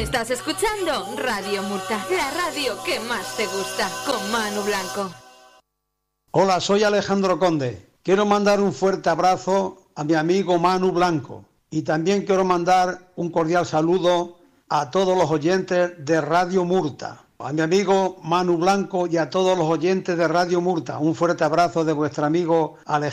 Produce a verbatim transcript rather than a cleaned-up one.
Estás escuchando Radio Murta, la radio que más te gusta, con Manu Blanco. Hola, soy Alejandro Conde. Quiero mandar un fuerte abrazo a mi amigo Manu Blanco y también quiero mandar un cordial saludo a todos los oyentes de Radio Murta, a mi amigo Manu Blanco y a todos los oyentes de Radio Murta. Un fuerte abrazo de vuestro amigo Alejandro.